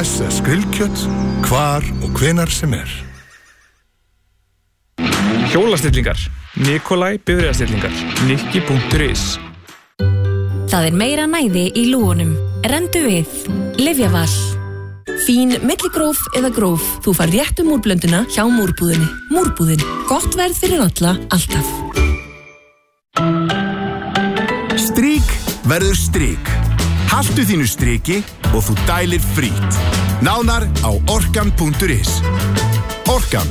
SS grillkjöt, hvar og hvenar sem Hjólastillingar. Nikolai bifreiðastillingar. Nikki.is. Það meira næði í lúgunum. Rendu við. Lyfjaval. Fín milligróf eða gróf. Þú fær réttu múrblönduna hjá múrbúðinni. Múrbúðin. Gott verð fyrir alla, alltaf. Strik verður strik. Haltu þínu striki og þú dælir frít. Nánar á orkan.is. Orkan.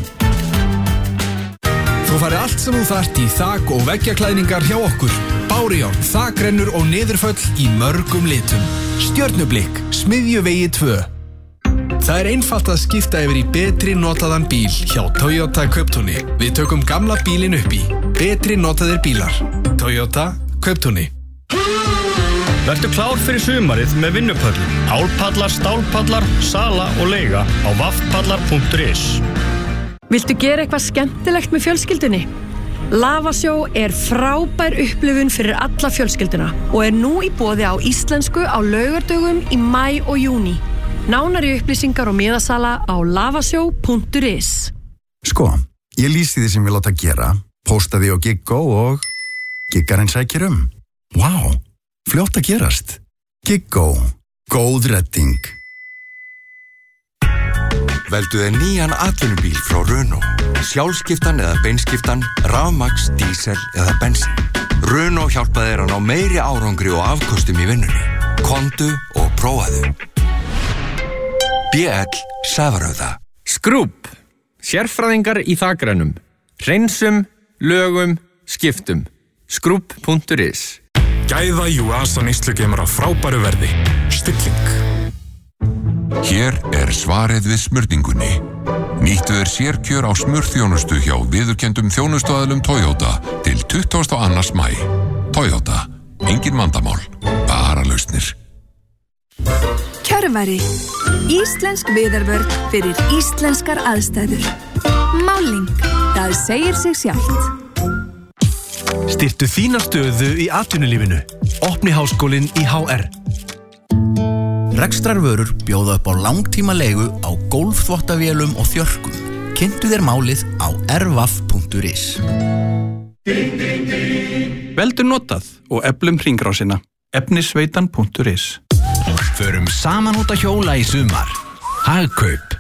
Þú farið allt sem þú þarft í þak- og veggjaklæðningar hjá okkur. Bárujárn, þakrennur og niðurföll í mörgum litum. Stjörnublikk, Smiðjuvegi 2. Það einfalt að skipta yfir í betri notaðan bíl hjá Toyota Kauptúni. Við tökum gamla bílinn upp í. Betri notaðir bílar. Toyota Kauptúni. Vertu klár fyrir sumarið með vinnupöllum. Álpallar, stálpallar, sala og leiga á vaffpallar.is. Viltu gera eitthvað skemmtilegt með fjölskyldunni? Lavasjó frábær upplifun fyrir alla fjölskylduna og nú í boði á íslensku á laugardögum í maí og júní. Nánari upplýsingar og miðasala á lavasjó.is. Sko, ég lýsi því sem við láta gera, posta því á Giggo og Giggarinn sækir Vá, fljótt að gerast. Giggo, góð redding. Veldu þér nýjan atvinnubíl frá Renault. Sjálfskiptan eða beinskiptan, rafmagns, dísel eða bensin. Renault hjálpa þér að ná meiri árangri og afkostum í vinnunni. Komdu og prófaðu. BL Sævarauða. Skrúb. Sérfræðingar í þakrennum. Hreinsum, lögum, skiptum. Skrúb.is. Gæða Juasa neyslugeimar á frábæru verði. Stilling. Hér svarið við smurningunni. Nýttu þér sérkjör á smurþjónustu hjá viðurkenndum þjónustuaðilum Toyota til 22. maí. Toyota. Engin vandamál. Bara lausnir. Kjörvari. Íslensk viðarvörn fyrir íslenskar aðstæður. Máling. Það segir sig sjálft. Styrktu þína stöðu í atvinnulífinu. Opni háskólinn í HR. Rekstrarvörur bjóða upp á langtíma leigu á gólfþvottavélum og þjörkum. Kynntu þér málið á rvaff.is. Veldu notað og eflum hringrásina. Efnisveitan.is. Förum saman út að hjóla í sumar. Hagkaup.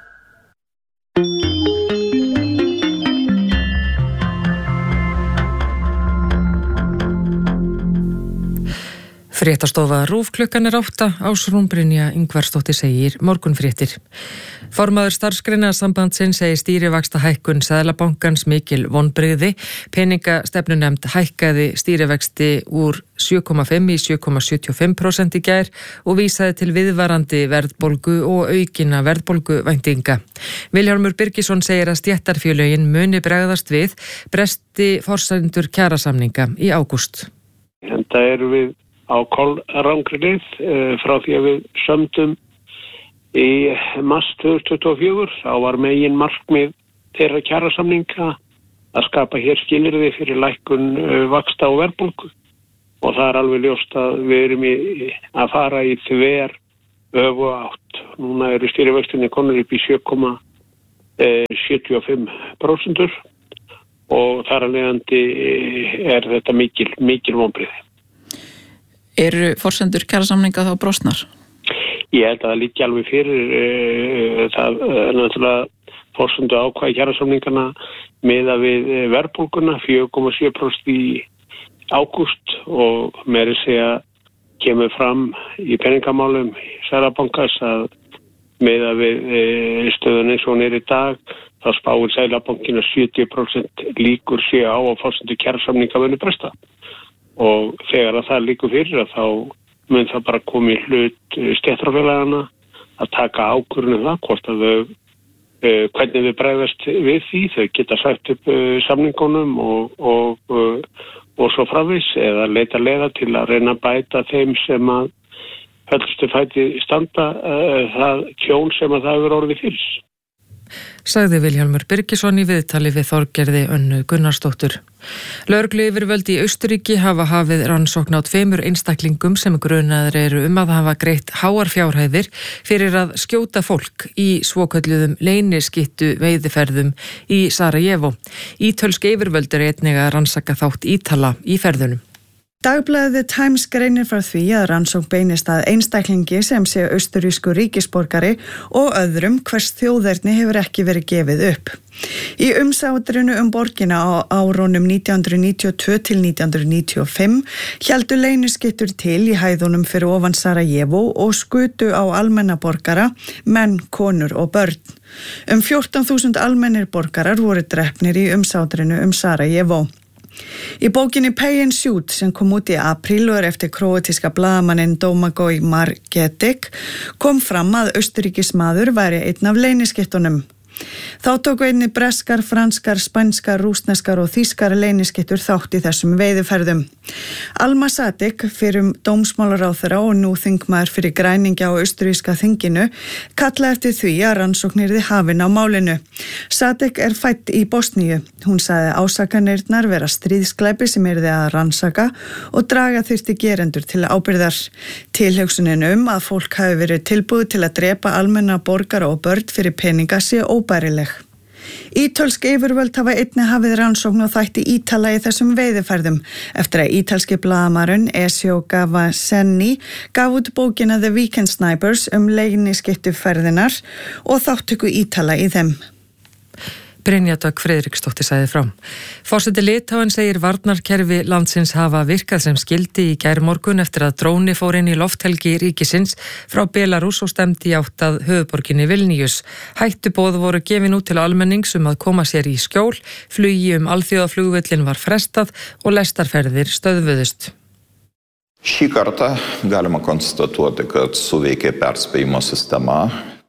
Fréttastofa RÚV klukkan 8, Ásrún Brynja Ingvarsdóttir segir morgunfréttir. Formaður starfsgreinasambandsins segir stýrivaxtahækkun Seðlabankans mikil vonbrigði. Peningastefnunefnd hækkaði stýrivexti úr 7,5 í 7,75% í gær og vísaði til viðvarandi verðbólgu og aukina verðbólguvæntinga. Vilhjálmur Birgisson segir að stéttarfélögin muni bregðast við bresti forsendur kjarasamninga í ágúst. Þetta við á kolrangri leið frá því að við sömdum í mars 2024. Þá var megin markmið þeirra kjarasamninga að skapa hér skilyrði fyrir lækkun vaxta og verðbólgu og það alveg ljóst að við erum að fara í þver öfu átt. Núna eru stýrivextinni konur upp í 7,75% og þar að leiðandi þetta mikil vonbrigði. Eru forsendur kjarasamninga þá brostnar? Ég held að það liggi alveg fyrir það náttúrulega forsendu ákvæði kjarasamningana miða við verðbólguna 4,7% í ágúst og meira segja kemur fram í peningamálum Seðlabankans að miða við stöðun eins og hún í dag þá spáir Seðlabankinn að 70% líkur sé á að forsendu kjarasamninga muni bresta. Og þegar að það liggur fyrir að þá mun það bara koma í hlut stéttarfélagana að taka ákvörðun það hvort að hvernig við bregðast við því. Þau geta sagt upp samningunum og svo framvegis eða leita leiða til að reyna að bæta þeim sem að höllustu fæti standa það tjón sem að það hefur orðið fyrir. sagði Vilhjálmur Birgisson í viðtali við Þorgerði Önnu Gunnarsdóttur. Lögregluyfirvöld í Austurríki hafa hafið rannsókn á 2 einstaklingum sem grunaðir eru að hafa greitt háar fjárhæðir fyrir að skjóta fólk í svokölluðum leyniskyttu veiðiferðum í Sarajevo. Ítölsk yfirvöld eru einnig að rannsaka þátt Ítala í ferðunum. Dagblaðið The Times greinir frá því að rannsókn beinist að einstaklingi sem sé austurrísku ríkisborgari og öðrum hvers þjóðerni hefur ekki verið gefið upp. Í umsátrinu borgina á árunum 1992 til 1995 héldu leyniskyttur til í hæðunum fyrir ofan Sarajevo og skutu á almenna borgara, menn, konur og börn. 14.000 almennir borgarar voru drepnir í umsátrinu Sarajevo. Í bókinni Pay and Shoot sem kom út í apríl og eftir króatíska blaðamanninn Domagoj Margetic kom fram að Austurríkismaður væri einn af leyniskyttunum. Þá tóku einnig breskar, franskar, spænskar, rússneskar og þýskar leyniskyttur þátt í þessum veiðiferðum. Alma Sadik, fyrrum dómsmálaráðherra og nú þingmaður fyrir græningja á austurríska þinginu, kallaði eftir því að rannsókn yrði hafin á málinu. Sadik er fædd í Bosníu. Hún sagði ásakanirnar vera stríðsglæpi sem yrði að rannsaka og draga þyrfti gerendur til ábyrgðar. Tilhugsunin að fólk hafi verið tilbúið til að drepa almenna borgara og börn fyrir peninga sé óbærileg. Ítölsk yfirvöld hafa einnig hafið rannsókn og þætti Ítala í þessum veiðiferðum eftir að ítalski blaðamarinn Ezio Gavasenni gaf út bókina The Weekend Snipers leyniskyttuferðinar og þáttöku Ítala í þeim. Brynja Dögg Friðriksdóttir sagði frá. Forseti Litáen segir varnarkerfi landsins hafa virkað sem skildi í gærmorgun eftir að dróni fór inn í lofthelgi ríkisins frá Belarus og stemdi í átt að höfuðborginni Vilnius. Hættuboð voru gefin út til almennings að koma sér í skjól, flugi alþjóðaflugvöllin var frestað og lestarferðir stöðvuðust. Šį kartą galima konstatuoti, kad suveikė perspėjimo sistema.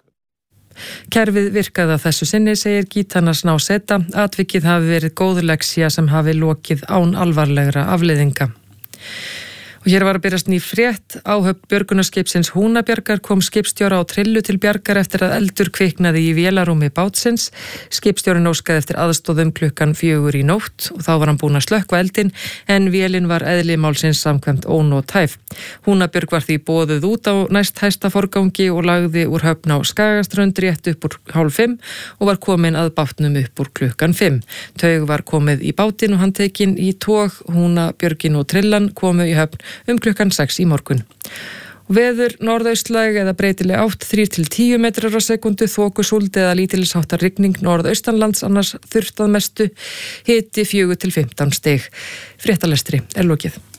Kerfið virkaði að þessu sinni, segir Gitana Snáseta. Atvikið hafi verið góð leksía sem hafi lokið án alvarlegra afleiðinga. Og hér var að byrjast ný frétt. Áhöfn björgunarskipsins Húnabjargar kom skipstjóra á trillu til bjargar eftir að eldur kviknaði í vélarúmi bátsins. Skipstjórin óskaði eftir aðstóðum klukkan 4 í nótt og þá var hann búinn að slökkva eldinn en vélin var eðli málsins samkvæmt ónótæf. Húnabjörg var því boðuð út á næst hæsta forgangi og lagði úr höfn á Skagaströnd rétt upp úr 4:30 og var komin að bátnum upp úr klukkan 5. Taug var komið í bátinn og hann tekinn í tog. Húnabjörgin og trillan komu í höfn klukkan 6 í morgun. Veður norðaustlæg eða breytileg átt 3-10 metrar á sekundu, þokusúld eða lítilsháttar rigning norðaustanlands, annars þurrt að mestu, hiti 4-15 stig. Fréttalestri er lokið.